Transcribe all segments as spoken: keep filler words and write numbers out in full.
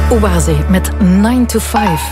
Oase met nine to five.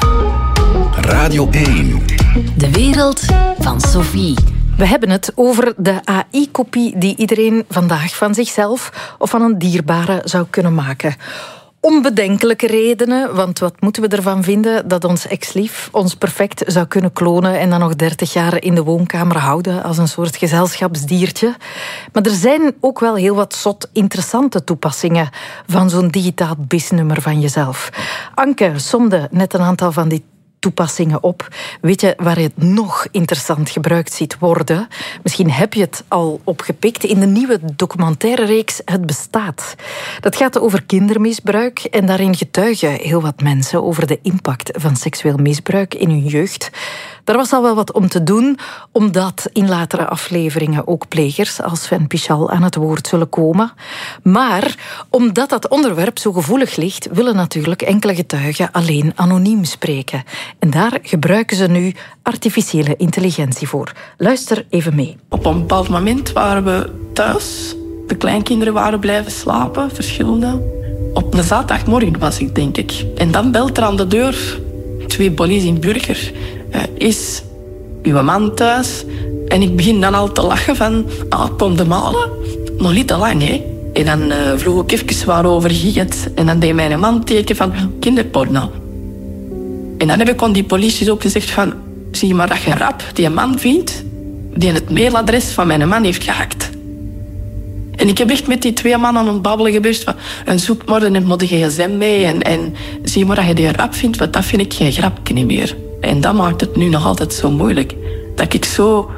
Radio één. De wereld van Sophie. We hebben het over de A I-kopie die iedereen vandaag van zichzelf of van een dierbare zou kunnen maken. Onbedenkelijke redenen, want wat moeten we ervan vinden dat ons ex-lief ons perfect zou kunnen klonen en dan nog dertig jaar in de woonkamer houden als een soort gezelschapsdiertje. Maar er zijn ook wel heel wat zot interessante toepassingen van zo'n digitaal bisnummer van jezelf. Anke somde net een aantal van die toepassingen op. Weet je waar je het nog interessant gebruikt ziet worden? Misschien heb je het al opgepikt in de nieuwe documentaire-reeks Het Bestaat. Dat gaat over kindermisbruik en daarin getuigen heel wat mensen over de impact van seksueel misbruik in hun jeugd. Daar was al wel wat om te doen, omdat in latere afleveringen ook plegers als Sven Pichal aan het woord zullen komen. Maar omdat dat onderwerp zo gevoelig ligt, willen natuurlijk enkele getuigen alleen anoniem spreken. En daar gebruiken ze nu artificiële intelligentie voor. Luister even mee. Op een bepaald moment waren we thuis. De kleinkinderen waren blijven slapen, verschillende. Op een zaterdagmorgen was ik, denk ik. En dan belt er aan de deur twee politie in Burger. Uh, is uw man thuis? En ik begin dan al te lachen van... Ah, kom de malen. Nog niet te lang, hè? En dan uh, vroeg ik even waarover ging het. En dan deed mijn man teken van kinderporno. En dan heb ik aan die politie ook gezegd van... Zie je maar dat je rap die man vindt... die het mailadres van mijn man heeft gehackt. En ik heb echt met die twee mannen aan het babbelen geweest van... En zoek maar en moet de gsm mee. En, en zie maar dat je die rap vindt, want dat vind ik geen grapje niet meer. En dat maakt het nu nog altijd zo moeilijk. Dat ik zo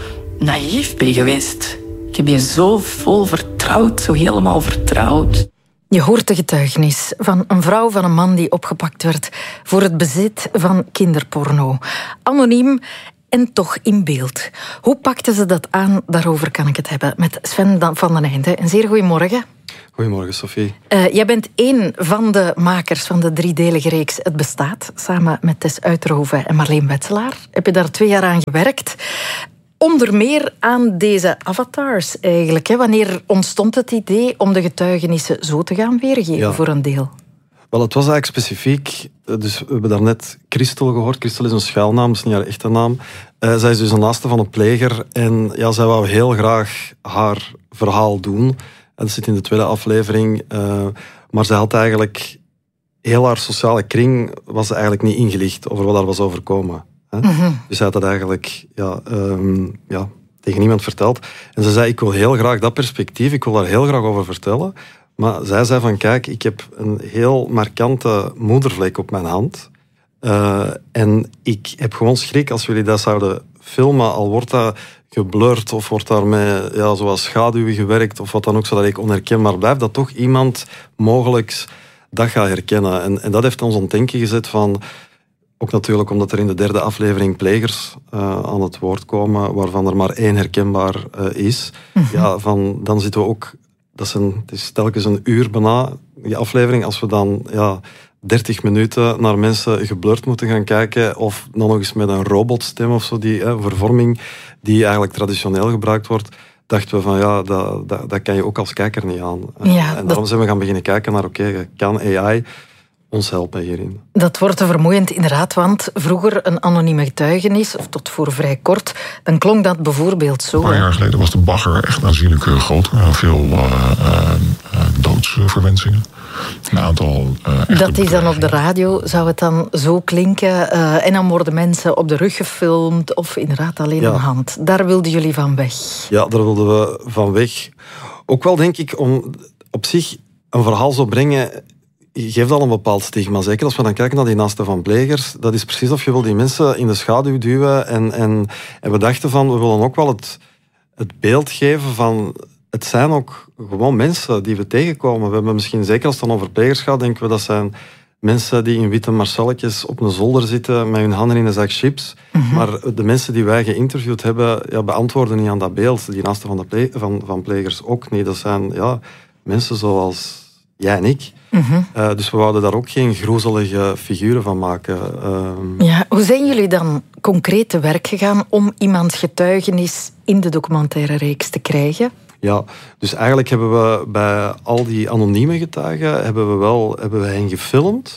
naïef ben geweest. Ik heb je zo vol vertrouwd, zo helemaal vertrouwd. Je hoort de getuigenis van een vrouw van een man die opgepakt werd voor het bezit van kinderporno. Anoniem en toch in beeld. Hoe pakten ze dat aan? Daarover kan ik het hebben met Sven van den Einde. Een zeer goedemorgen. Goedemorgen, Sophie. Uh, jij bent één van de makers van de driedelige reeks Het Bestaat. Samen met Tess Uiterhoven en Marleen Wetzelaar. Heb je daar twee jaar aan gewerkt. Onder meer aan deze avatars eigenlijk. Hè? Wanneer ontstond het idee om de getuigenissen zo te gaan weergeven ja. voor een deel? Wel, het was eigenlijk specifiek... Dus we hebben daarnet Christel gehoord. Christel is een schuilnaam, dat is niet haar echte naam. Uh, zij is dus een naaste van een pleger. En ja, zij wou heel graag haar verhaal doen. Dat zit in de tweede aflevering. Uh, maar zij had eigenlijk... Heel haar sociale kring was eigenlijk niet ingelicht over wat daar was overkomen. Hè? Mm-hmm. Dus zij had dat eigenlijk ja, um, ja, tegen niemand verteld. En ze zei, ik wil heel graag dat perspectief, ik wil daar heel graag over vertellen. Maar zij zei van, kijk, ik heb een heel markante moedervlek op mijn hand. Uh, en ik heb gewoon schrik als jullie dat zouden filmen, al wordt dat geblurred of wordt daarmee ja, zoals schaduwen gewerkt of wat dan ook, zodat ik onherkenbaar blijf, dat toch iemand mogelijk dat gaat herkennen. En, en dat heeft ons aan het denken gezet van... Ook natuurlijk omdat er in de derde aflevering plegers uh, aan het woord komen, waarvan er maar één herkenbaar uh, is. Mm-hmm. Ja, van, dan zitten we ook... Dat is een, het is telkens een uur bijna, die aflevering. Als we dan ja, dertig minuten naar mensen geblurred moeten gaan kijken, of dan nog eens met een robotstem of zo, die eh, vervorming die eigenlijk traditioneel gebruikt wordt, dachten we van ja, dat, dat, dat kan je ook als kijker niet aan. Ja, en daarom dat... zijn we gaan beginnen kijken naar, oké, okay, kan A I ons helpen hierin? Dat wordt te vermoeiend inderdaad, want vroeger een anonieme getuigenis, of tot voor vrij kort, dan klonk dat bijvoorbeeld zo. Een paar jaar geleden was de bagger echt aanzienlijk groot. Veel uh, uh, doodsverwensingen. Een aantal uh, Dat is dan op de radio, zou het dan zo klinken. Uh, en dan worden mensen op de rug gefilmd, of inderdaad alleen ja. een hand. Daar wilden jullie van weg. Ja, daar wilden we van weg. Ook wel denk ik om op zich een verhaal zo brengen, geeft al een bepaald stigma. Zeker als we dan kijken naar die naasten van plegers. Dat is precies of je wil die mensen in de schaduw duwen. En, en, en we dachten van, we willen ook wel het, het beeld geven van... Het zijn ook gewoon mensen die we tegenkomen. We hebben misschien, zeker als het dan over plegers gaat, denken we dat zijn mensen die in witte marcelletjes op een zolder zitten met hun handen in een zak chips. Mm-hmm. Maar de mensen die wij geïnterviewd hebben, ja, beantwoorden niet aan dat beeld. Die naasten van, de ple- van, van plegers ook niet. Dat zijn ja, mensen zoals jij en ik. Mm-hmm. Uh, dus we wouden daar ook geen groezelige figuren van maken. Uh, ja, hoe zijn jullie dan concreet te werk gegaan om iemands getuigenis in de documentaire reeks te krijgen? Ja, dus eigenlijk hebben we bij al die anonieme getuigen hebben we wel hebben we hen gefilmd.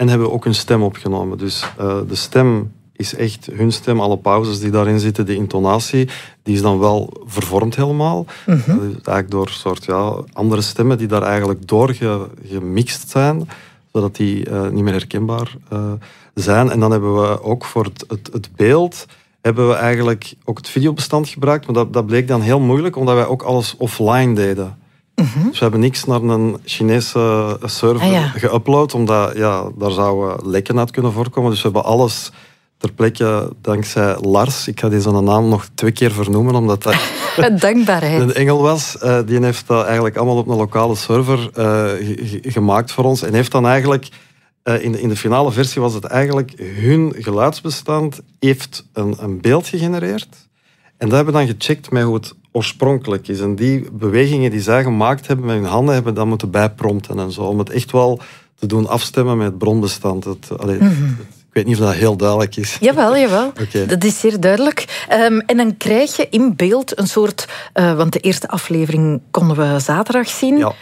en hebben ook hun stem opgenomen. Dus uh, de stem is echt hun stem, alle pauzes die daarin zitten, die intonatie, die is dan wel vervormd helemaal. Mm-hmm. Uh, eigenlijk door soort ja, andere stemmen die daar eigenlijk doorgemixt zijn, zodat die uh, niet meer herkenbaar uh, zijn. En dan hebben we ook voor het, het, het beeld hebben we eigenlijk ook het videobestand gebruikt, maar dat, dat bleek dan heel moeilijk, omdat wij ook alles offline deden. Mm-hmm. Dus we hebben niks naar een Chinese server ah, ja. geüpload, omdat ja, daar zouden lekken uit kunnen voorkomen. Dus we hebben alles ter plekke, dankzij Lars, ik ga deze naam nog twee keer vernoemen, omdat dat dankbaarheid. Een engel was. Uh, die heeft dat eigenlijk allemaal op een lokale server uh, g- gemaakt voor ons. En heeft dan eigenlijk, uh, in, de, in de finale versie was het eigenlijk hun geluidsbestand heeft een, een beeld gegenereerd. En dat hebben we dan gecheckt met hoe het oorspronkelijk is. En die bewegingen die zij gemaakt hebben met hun handen, hebben we dan moeten bijprompten en zo. Om het echt wel te doen afstemmen met het bronbestand. Het, allee, mm-hmm. het, Ik weet niet of dat heel duidelijk is. Jawel, jawel. Okay. Dat is zeer duidelijk. Um, en dan krijg je in beeld een soort... Uh, want de eerste aflevering konden we zaterdag zien. Ja.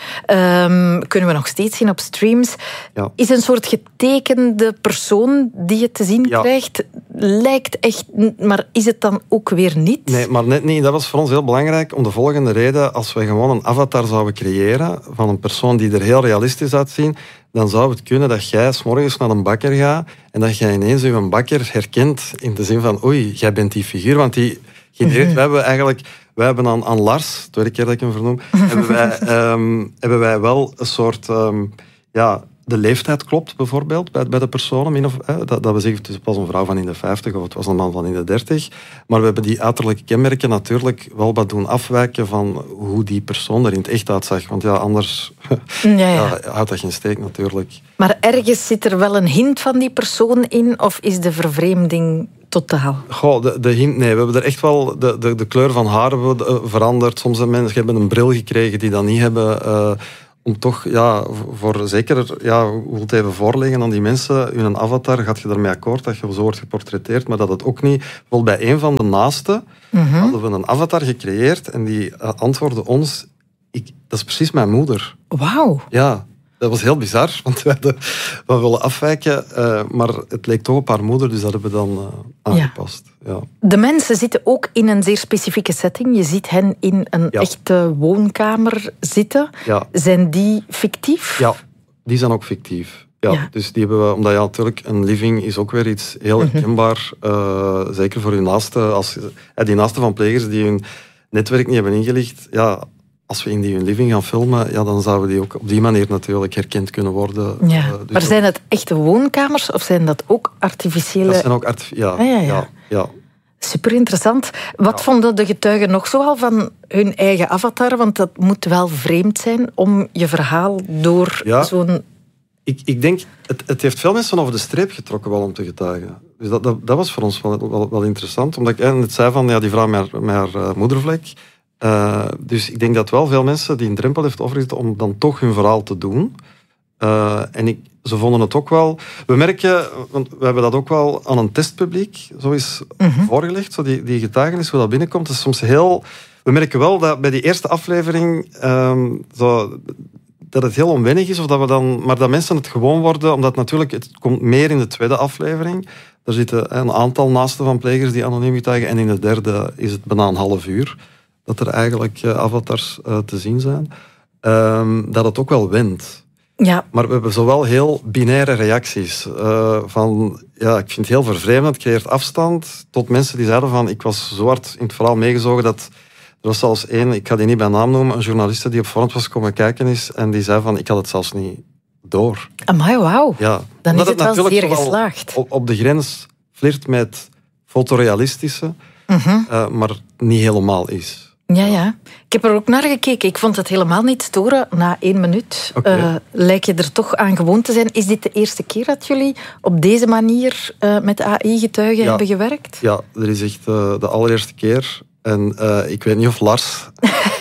Um, kunnen we nog steeds zien op streams. Ja. Is een soort getekende persoon die je te zien ja. krijgt. Lijkt echt... Maar is het dan ook weer niet? Nee, maar net niet. Dat was voor ons heel belangrijk om de volgende reden. Als wij gewoon een avatar zouden creëren van een persoon die er heel realistisch uitziet, dan zou het kunnen dat jij 's morgens naar een bakker gaat en dat jij ineens je bakker herkent in de zin van oei, jij bent die figuur. Want die genereert... Mm-hmm. We hebben eigenlijk... Wij hebben aan, aan Lars, de tweede keer dat ik hem vernoem, hebben, wij, um, hebben wij wel een soort... Um, ja, de leeftijd klopt bijvoorbeeld bij, bij de personen. Min of, eh, dat, dat we zeggen, het was een vrouw van in de vijftig of het was een man van in de dertig. Maar we hebben die uiterlijke kenmerken natuurlijk wel wat doen afwijken van hoe die persoon er in het echt uitzag. Want ja, anders ja, ja. Ja, houdt dat geen steek natuurlijk. Maar ergens zit er wel een hint van die persoon in, of is de vervreemding totaal? Goh, de, de hint, nee. We hebben er echt wel de, de, de kleur van haar veranderd. Soms hebben mensen hebben een bril gekregen die dat niet hebben... Uh, om toch, ja, voor zeker, ja, hoe wil het even voorleggen aan die mensen, hun avatar, gaat je ermee akkoord dat je zo wordt geportretteerd, maar dat het ook niet... Bijvoorbeeld bij een van de naasten mm-hmm. hadden we een avatar gecreëerd en die antwoordde ons, ik, dat is precies mijn moeder. Wauw. Ja, dat was heel bizar, want we hadden we willen afwijken, uh, maar het leek toch op haar moeder, dus dat hebben we dan uh, aangepast. Ja. Ja. De mensen zitten ook in een zeer specifieke setting. Je ziet hen in een ja. echte woonkamer zitten. Ja. Zijn die fictief? Ja, die zijn ook fictief. Ja, ja. Dus die hebben we, omdat ja, natuurlijk een living is ook weer iets heel herkenbaar, uh, zeker voor hun naaste. Als, uh, die naasten van plegers die hun netwerk niet hebben ingelicht, ja, als we in die hun living gaan filmen, ja, dan zouden die ook op die manier natuurlijk herkend kunnen worden. Ja. Uh, dus maar zijn het echte woonkamers of zijn dat ook artificiële... Dat zijn ook artificiële... Ja, ah, ja, ja. ja, ja. Super interessant. Wat ja. vonden de getuigen nog zoal van hun eigen avatar? Want dat moet wel vreemd zijn om je verhaal door ja. zo'n... Ik, ik denk, het, het heeft veel mensen over de streep getrokken wel om te getuigen. Dus dat, dat, dat was voor ons wel, wel, wel interessant. Omdat ik net zei van, ja, die vrouw met haar, met haar uh, moedervlek. Uh, dus ik denk dat wel veel mensen die een drempel heeft overgezet om dan toch hun verhaal te doen. Uh, en ik, ze vonden het ook wel... We merken, want we hebben dat ook wel aan een testpubliek zo is mm-hmm. voorgelegd, zo die, die getuigenis, hoe dat binnenkomt. Het is soms heel... We merken wel dat bij die eerste aflevering um, zo, dat het heel onwennig is, of dat we dan, maar dat mensen het gewoon worden, omdat natuurlijk, het komt meer in de tweede aflevering. Er zitten een aantal naasten van plegers die anoniem getuigen, en in de derde is het bijna een half uur dat er eigenlijk uh, avatars uh, te zien zijn. Um, dat het ook wel wendt. Ja. Maar we hebben zowel heel binaire reacties. Uh, van, ja, ik vind het heel vervreemdend, het creëert afstand, tot mensen die zeiden van, ik was zo hard in het verhaal meegezogen dat... Er was zelfs één, ik ga die niet bij naam noemen, een journaliste die op voorhand was komen kijken is, en die zei van, ik had het zelfs niet door. Amai, wauw. Ja. Dan is het, het wel zeer geslaagd. Op, op de grens flirt met fotorealistische, mm-hmm. uh, maar niet helemaal is. Ja, ja. Ik heb er ook naar gekeken. Ik vond het helemaal niet storen. Na één minuut okay. uh, lijk je er toch aan gewoon te zijn. Is dit de eerste keer dat jullie op deze manier uh, met A I-getuigen ja. hebben gewerkt? Ja, er is echt uh, de allereerste keer. En uh, ik weet niet of Lars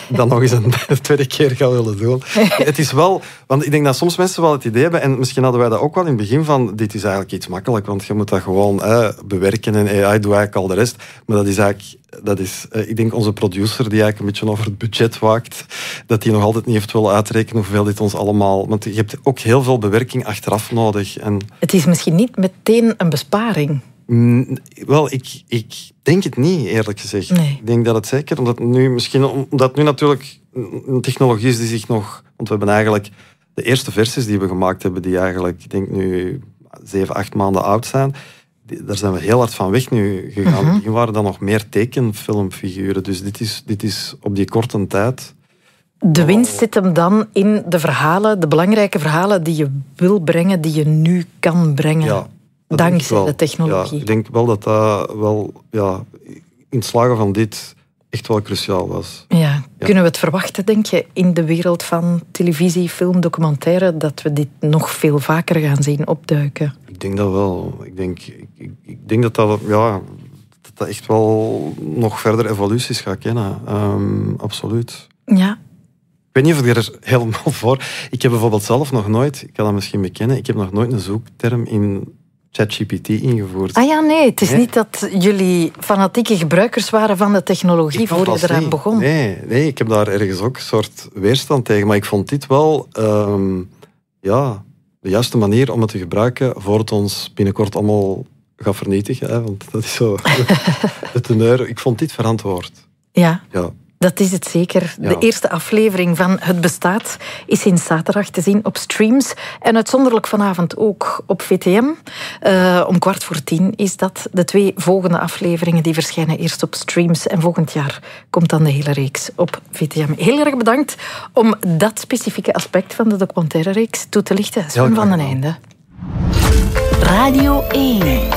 dat nog eens een tweede keer ga willen doen. Het is wel... Want ik denk dat soms mensen wel het idee hebben, en misschien hadden wij dat ook wel in het begin van, dit is eigenlijk iets makkelijk, want je moet dat gewoon eh, bewerken en A I doet eigenlijk al de rest. Maar dat is eigenlijk... Dat is, eh, ik denk onze producer, die eigenlijk een beetje over het budget waakt, dat die nog altijd niet heeft willen uitrekenen hoeveel dit ons allemaal... Want je hebt ook heel veel bewerking achteraf nodig. En... Het is misschien niet meteen een besparing. Mm, wel, ik, ik denk het niet, eerlijk gezegd. Nee. Ik denk dat het zeker, omdat nu, misschien, omdat nu natuurlijk een technologie is die zich nog... Want we hebben eigenlijk de eerste versies die we gemaakt hebben, die eigenlijk, ik denk nu, zeven, acht maanden oud zijn, die, daar zijn we heel hard van weg nu gegaan. Mm-hmm. In het begin waren dan nog meer tekenfilmfiguren. Dus dit is, dit is op die korte tijd... De winst zit hem dan in de verhalen, de belangrijke verhalen die je wil brengen, die je nu kan brengen. Ja. Dankzij de technologie. Ja, ik denk wel dat dat wel, ja, in het slagen van dit echt wel cruciaal was. Ja. Ja. Kunnen we het verwachten, denk je, in de wereld van televisie, film, documentaire, dat we dit nog veel vaker gaan zien opduiken? Ik denk dat wel. Ik denk, ik, ik, ik denk dat, dat, ja, dat dat echt wel nog verder evoluties gaat kennen. Um, absoluut. Ja. Ik weet niet of ik er helemaal voor... Ik heb bijvoorbeeld zelf nog nooit, ik kan dat misschien bekennen, ik heb nog nooit een zoekterm in ChatGPT ingevoerd. Ah ja, nee. Het is nee? niet dat jullie fanatieke gebruikers waren van de technologie Ik voor je eraan niet. begon. Nee, nee, ik heb daar ergens ook een soort weerstand tegen. Maar ik vond dit wel um, ja, de juiste manier om het te gebruiken voor het ons binnenkort allemaal gaat vernietigen. Hè? Want dat is zo de teneur. Ik vond dit verantwoord. Ja. Ja. Dat is het zeker. De Ja. eerste aflevering van Het Bestaat is sinds zaterdag te zien op streams. En uitzonderlijk vanavond ook op V T M. Uh, om kwart voor tien is dat. De twee volgende afleveringen die verschijnen eerst op streams. En volgend jaar komt dan de hele reeks op V T M. Heel erg bedankt om dat specifieke aspect van de documentaire reeks toe te lichten. Sven van den Einde. Radio één.